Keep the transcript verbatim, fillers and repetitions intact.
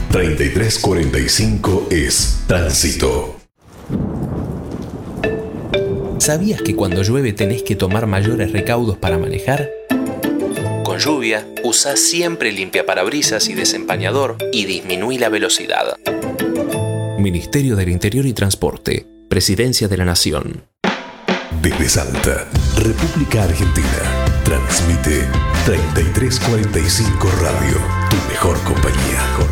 treinta y tres cuarenta y cinco es Tránsito. ¿Sabías que cuando llueve tenés que tomar mayores recaudos para manejar? Con lluvia, usa siempre limpiaparabrisas y desempañador y disminuí la velocidad. Ministerio del Interior y Transporte, Presidencia de la Nación. Desde Salta, República Argentina, transmite treinta y tres cuarenta y cinco Radio, tu mejor compañía.